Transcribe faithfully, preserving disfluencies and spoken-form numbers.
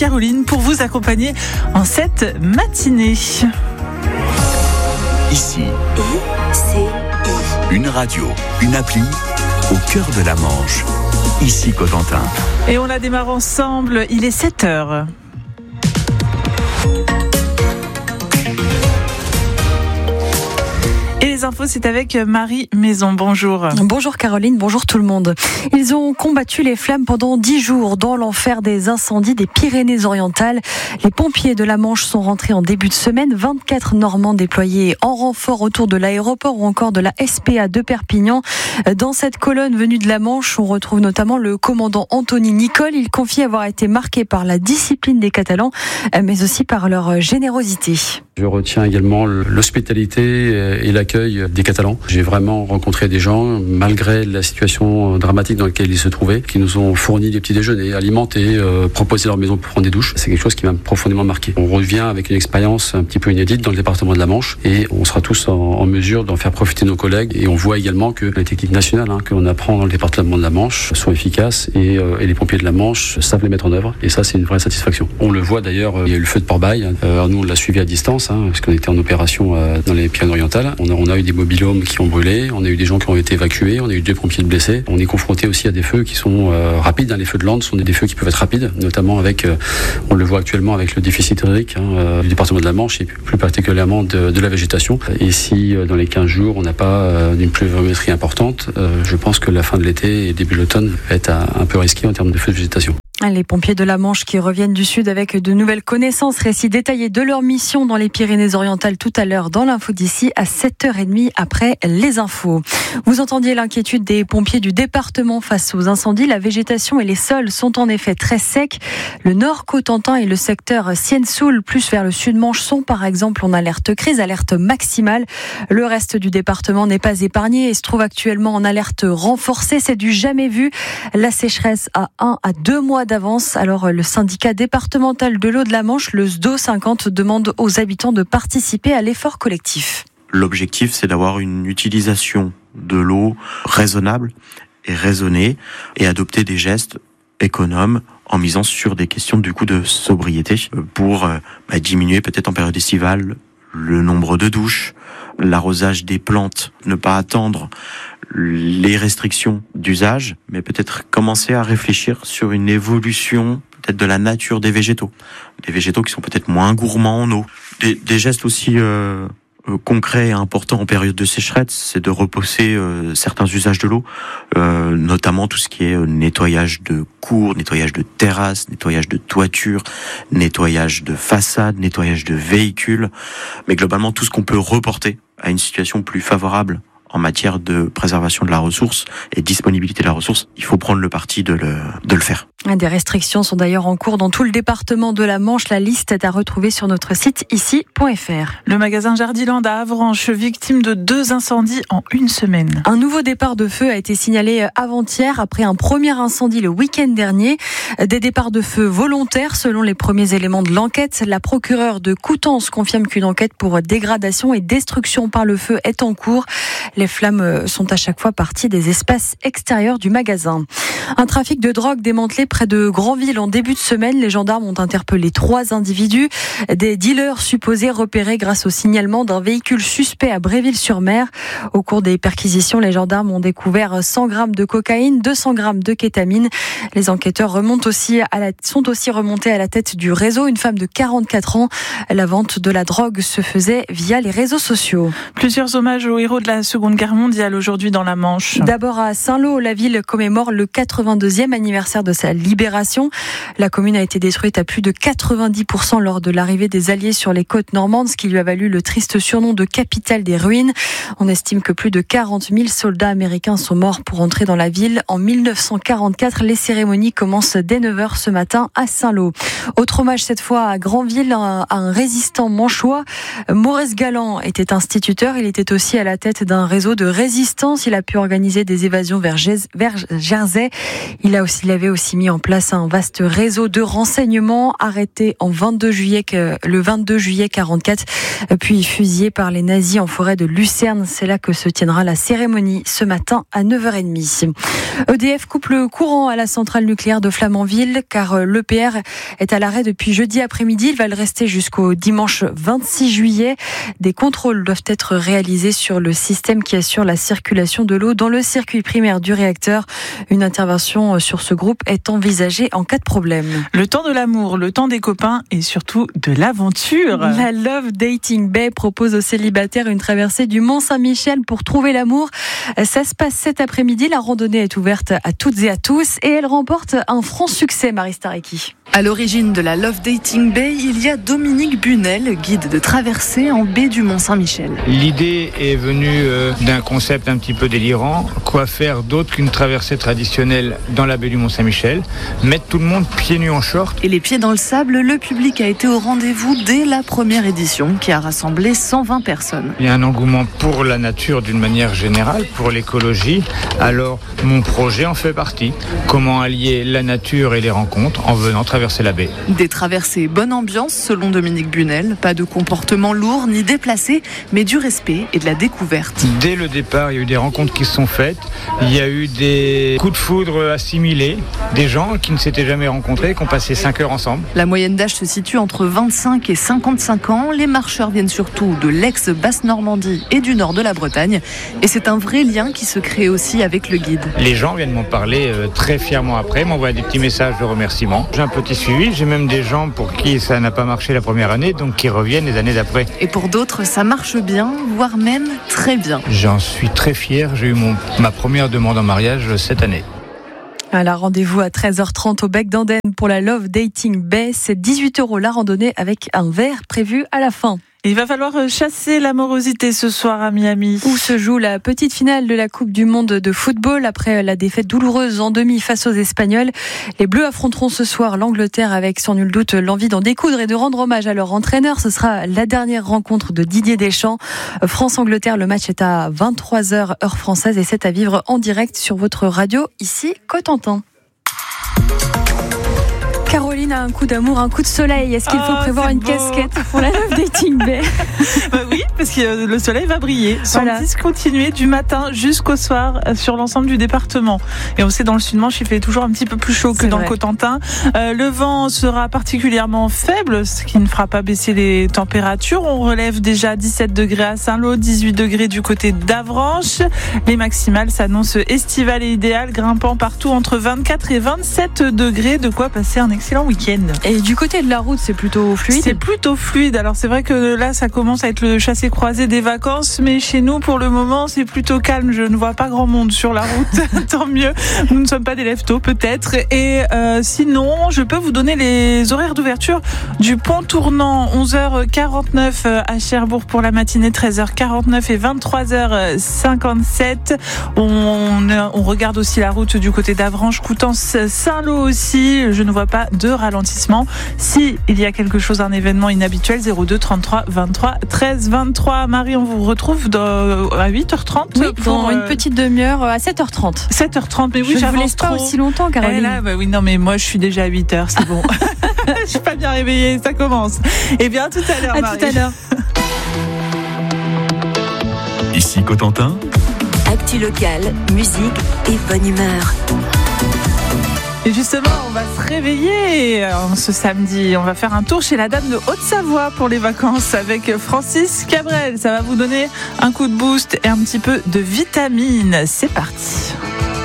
Caroline pour vous accompagner en cette matinée. Ici, I C I. une radio, une appli au cœur de la Manche. Ici Cotentin. Et on la démarre ensemble, il est sept heures. Et les infos, c'est avec Marie Maison. Bonjour. Bonjour Caroline, bonjour tout le monde. Ils ont combattu les flammes pendant dix jours dans l'enfer des incendies des Pyrénées-Orientales. Les pompiers de la Manche sont rentrés en début de semaine. vingt-quatre Normands déployés en renfort autour de l'aéroport ou encore de la S P A de Perpignan. Dans cette colonne venue de la Manche, on retrouve notamment le commandant Anthony Nicole. Il confie avoir été marqué par la discipline des Catalans, mais aussi par leur générosité. Je retiens également l'hospitalité et l'accueil des Catalans. J'ai vraiment rencontré des gens, malgré la situation dramatique dans laquelle ils se trouvaient, qui nous ont fourni des petits déjeuners, alimentés, euh, proposé leur maison pour prendre des douches. C'est quelque chose qui m'a profondément marqué. On revient avec une expérience un petit peu inédite dans le département de la Manche et on sera tous en, en mesure d'en faire profiter nos collègues. Et on voit également que les techniques nationales hein, que l'on apprend dans le département de la Manche sont efficaces et, euh, et les pompiers de la Manche savent les mettre en œuvre. Et ça, c'est une vraie satisfaction. On le voit d'ailleurs, il y a eu le feu de Port-Bail. Euh, nous, on l'a suivi à distance. Hein, parce qu'on était en opération euh, dans les Pyrénées-Orientales. On a, on a eu des mobilhomes qui ont brûlé, on a eu des gens qui ont été évacués, on a eu deux pompiers de blessés. On est confronté aussi à des feux qui sont euh, rapides. Hein. Les feux de lande sont des, des feux qui peuvent être rapides, notamment avec, euh, on le voit actuellement avec le déficit hydrique hein, euh, du département de la Manche et plus particulièrement de, de la végétation. Et si euh, dans les quinze jours on n'a pas euh, une pluviométrie importante, euh, je pense que la fin de l'été et début de l'automne va être un, un peu risqué en termes de feux de végétation. Les pompiers de la Manche qui reviennent du Sud avec de nouvelles connaissances, récits détaillés de leur mission dans les Pyrénées-Orientales tout à l'heure dans l'info d'ici à sept heures trente après les infos. Vous entendiez l'inquiétude des pompiers du département face aux incendies. La végétation et les sols sont en effet très secs. Le nord Cotentin et le secteur Sienne-Soul, plus vers le sud-Manche, sont par exemple en alerte crise, alerte maximale. Le reste du département n'est pas épargné et se trouve actuellement en alerte renforcée. C'est du jamais vu. La sécheresse a un à deux mois d'avance. Alors le syndicat départemental de l'eau de la Manche, le S D O cinquante, demande aux habitants de participer à l'effort collectif. L'objectif, c'est d'avoir une utilisation de l'eau raisonnable et raisonnée et adopter des gestes économes en misant sur des questions du coup de sobriété pour bah, diminuer peut-être en période estivale le nombre de douches, l'arrosage des plantes, ne pas attendre les restrictions d'usage, mais peut-être commencer à réfléchir sur une évolution peut-être de la nature des végétaux. Des végétaux qui sont peut-être moins gourmands en eau. Des, des gestes aussi euh, euh, concrets et importants en période de sécheresse, c'est de reposer euh, certains usages de l'eau, euh, notamment tout ce qui est euh, nettoyage de cours, nettoyage de terrasses, nettoyage de toitures, nettoyage de façades, nettoyage de véhicules, mais globalement tout ce qu'on peut reporter à une situation plus favorable en matière de préservation de la ressource et disponibilité de la ressource, il faut prendre le parti de le, de le faire. Des restrictions sont d'ailleurs en cours dans tout le département de la Manche. La liste est à retrouver sur notre site ici point f r. Le magasin Jardiland à Avranches, victime de deux incendies en une semaine. Un nouveau départ de feu a été signalé avant-hier après un premier incendie le week-end dernier. Des départs de feu volontaires selon les premiers éléments de l'enquête. La procureure de Coutances confirme qu'une enquête pour dégradation et destruction par le feu est en cours. Les flammes sont à chaque fois parties des espaces extérieurs du magasin. Un trafic de drogue démantelé près de Granville en début de semaine. Les gendarmes ont interpellé trois individus, des dealers supposés repérés grâce au signalement d'un véhicule suspect à Bréville-sur-Mer. Au cours des perquisitions, les gendarmes ont découvert cent grammes de cocaïne, deux cents grammes de kétamine. Les enquêteurs remontent aussi à la, sont aussi remontés à la tête du réseau, une femme de quarante-quatre ans. La vente de la drogue se faisait via les réseaux sociaux. Plusieurs hommages aux héros de la Seconde Guerre mondiale aujourd'hui dans la Manche. D'abord à Saint-Lô, la ville commémore le quatre-vingt-deuxième anniversaire de sa libération. La commune a été détruite à plus de quatre-vingt-dix pour cent lors de l'arrivée des Alliés sur les côtes normandes, ce qui lui a valu le triste surnom de capitale des ruines. On estime que plus de quarante mille soldats américains sont morts pour entrer dans la ville. En mille neuf cent quarante-quatre, les cérémonies commencent dès neuf heures ce matin à Saint-Lô. Autre hommage cette fois à Granville, à un résistant manchois. Maurice Galland était instituteur. Il était aussi à la tête d'un réseau réseau de résistance. Il a pu organiser des évasions vers, Gez- vers Jersey. Il, a aussi, il avait aussi mis en place un vaste réseau de renseignements. Arrêté en vingt-deux juillet, le vingt-deux juillet quarante-quatre, puis fusillé par les nazis en forêt de Lucerne. C'est là que se tiendra la cérémonie ce matin à neuf heures trente. E D F coupe le courant à la centrale nucléaire de Flamanville car l'E P R est à l'arrêt depuis jeudi après-midi. Il va le rester jusqu'au dimanche vingt-six juillet. Des contrôles doivent être réalisés sur le système qui assure la circulation de l'eau dans le circuit primaire du réacteur. Une intervention sur ce groupe est envisagée en cas de problème. Le temps de l'amour, le temps des copains et surtout de l'aventure. La Love Dating Bay propose aux célibataires une traversée du Mont-Saint-Michel pour trouver l'amour. Ça se passe cet après-midi. La randonnée est ouverte à toutes et à tous et elle remporte un franc succès, Marie Stareki. À l'origine de la Love Dating Bay, il y a Dominique Bunel, guide de traversée en baie du Mont-Saint-Michel. L'idée est venue euh, d'un concept un petit peu délirant. Quoi faire d'autre qu'une traversée traditionnelle dans la baie du Mont-Saint-Michel? Mettre tout le monde pieds nus en short. Et les pieds dans le sable, le public a été au rendez-vous dès la première édition qui a rassemblé cent vingt personnes. Il y a un engouement pour la nature d'une manière générale, pour l'écologie. Alors mon projet en fait partie. Comment allier la nature et les rencontres en venant traverser la baie. Des traversées bonne ambiance selon Dominique Bunel. Pas de comportement lourd ni déplacé, mais du respect et de la découverte. Dès le départ, il y a eu des rencontres qui se sont faites. Il y a eu des coups de foudre assimilés. Des gens qui ne s'étaient jamais rencontrés, qui ont passé cinq heures ensemble. La moyenne d'âge se situe entre vingt-cinq et cinquante-cinq ans. Les marcheurs viennent surtout de l'ex-Basse-Normandie et du nord de la Bretagne. Et c'est un vrai lien qui se crée aussi avec le guide. Les gens viennent m'en parler très fièrement après, m'envoient des petits messages de remerciement. J'ai un petit suivi, j'ai même des gens pour qui ça n'a pas marché la première année, donc qui reviennent les années d'après. Et pour d'autres, ça marche bien, voire même très bien. J'en suis très fier, j'ai eu mon, ma première demande en mariage cette année. Alors, rendez-vous à treize heures trente au Bec d'Andenne pour la Love Dating Bay. C'est dix-huit euros la randonnée avec un verre prévu à la fin. Il va falloir chasser l'amorosité ce soir à Miami. Où se joue la petite finale de la Coupe du Monde de football. Après la défaite douloureuse en demi face aux Espagnols, les Bleus affronteront ce soir l'Angleterre avec sans nul doute l'envie d'en découdre et de rendre hommage à leur entraîneur. Ce sera la dernière rencontre de Didier Deschamps. France-Angleterre, le match est à vingt-trois heures heure française et c'est à vivre en direct sur votre radio ici Cotentin. Caroline a un coup d'amour, un coup de soleil. Est-ce qu'il faut oh, prévoir une beau. casquette pour la Love Dating Bay? Bah oui, parce que le soleil va briller sans voilà. discontinuer du matin jusqu'au soir sur l'ensemble du département. Et on sait dans le Sud-Manche, il fait toujours un petit peu plus chaud que C'est dans vrai. le Cotentin. Euh, le vent sera particulièrement faible, ce qui ne fera pas baisser les températures. On relève déjà dix-sept degrés à Saint-Lô, dix-huit degrés du côté d'Avranches. Les maximales s'annoncent estivales et idéales, grimpant partout entre vingt-quatre et vingt-sept degrés. De quoi passer un excellent week-end. Et du côté de la route, c'est plutôt fluide? C'est plutôt fluide. Alors c'est vrai que là, ça commence à être le chassé-croisé des vacances, mais chez nous, pour le moment, c'est plutôt calme. Je ne vois pas grand monde sur la route. Tant mieux. Nous ne sommes pas des lève-tôt, peut-être. Et euh, sinon, je peux vous donner les horaires d'ouverture du pont tournant. onze heures quarante-neuf à Cherbourg pour la matinée, treize heures quarante-neuf et vingt-trois heures cinquante-sept. On, on regarde aussi la route du côté d'Avranches, Coutances, Saint-Lô aussi. Je ne vois pas de ralentissement. Si il y a quelque chose, un événement inhabituel, zéro deux trente-trois vingt-trois treize vingt-trois. Marie, on vous retrouve dans, à huit heures trente. Oui, pour une petite demi-heure à sept heures trente. sept heures trente, mais oui, je ne vous laisse pas aussi longtemps, Caroline. Eh là, bah oui, non, mais moi, je suis déjà à huit heures, c'est bon. Je suis pas bien réveillée, ça commence. Eh bien, à tout à l'heure, à Marie. tout à l'heure. Ici Cotentin. Actu locale, musique et bonne humeur. Et justement, on va se réveiller ce samedi. On va faire un tour chez la dame de Haute-Savoie pour les vacances avec Francis Cabrel. Ça va vous donner un coup de boost et un petit peu de vitamine. C'est parti.